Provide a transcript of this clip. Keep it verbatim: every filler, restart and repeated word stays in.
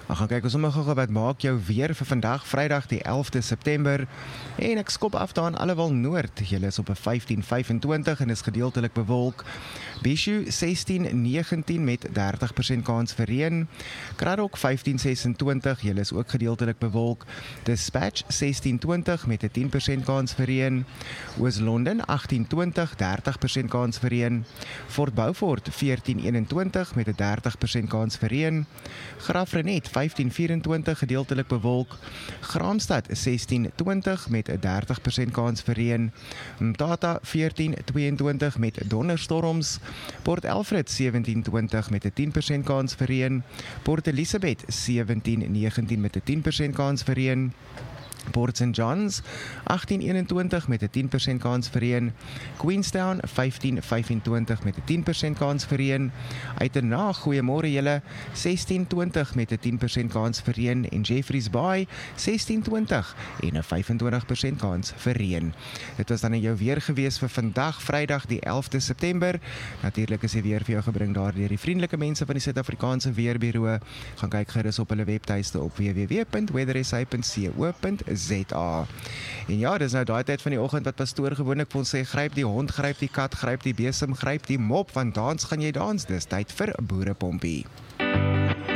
Ons gaan kyk ons sommer gou wat maak jou weer vir vandag, Vrydag die elfde September. En ek skop af daar in Allewal Noord. Julle is op 'n vyftien vyfentwintig en is gedeeltelik bewolk. Bishu sestien negentien met dertig persent kans vir reën. Kraddock vyftien sesentwintig, julle is ook gedeeltelik bewolk. Dispatch sestien twintig met 'n tien persent kans vir reën. Oos-London agttien twintig, dertig persent kans vir reën. Fort Beaufort veertien eenentwintig met 'n dertig persent kans vir reën. Graaff-Reinet vyftien vyfentwintig gedeeltelik bewolk. Graamsstad sestien twintig met 'n dertig persent kans vir reën. Mthatha veertien tweeëntwintig met donderstorms. Port Elfrid sewentien twintig met 'n tien persent kans vir reën. Port Elizabeth sewentien negentien met 'n tien persent kans vir reën. Port Saint Johns agttien eenentwintig met 'n tien persent kans vir reën. Queenstown vyftien vyfentwintig met 'n tien persent kans vir reën. Uitenhaag, goeiemôre julle, sestien twintig met 'n tien persent kans vir reën en Jeffreys Bay sestien twintig en 'n vyfentwintig persent kans vir reën. Dit was dan jou weer gewees vir vandag, Vrydag die elfde September. Natuurlik is die weer vir jou gebring daar deur die vriendelike mense van die Suid-Afrikaanse Weerbureau. Gaan kyk gerus op hulle webtuiste op w w w punt weather s a punt co punt z a. En ja, dis nou daai tyd van die oggend wat pastoor gewoonlik vir ons sê, gryp die hond, gryp die kat, gryp die besem, gryp die mop, want dans gaan jy dans, dis tyd vir 'n boerepompie.